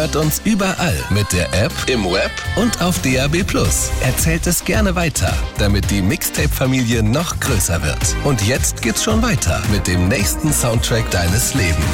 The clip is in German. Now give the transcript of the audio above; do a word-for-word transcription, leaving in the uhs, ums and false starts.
Hört uns überall mit der App, im Web und auf D A B plus. Erzählt es gerne weiter, damit die Mixtape-Familie noch größer wird. Und jetzt geht's schon weiter mit dem nächsten Soundtrack deines Lebens.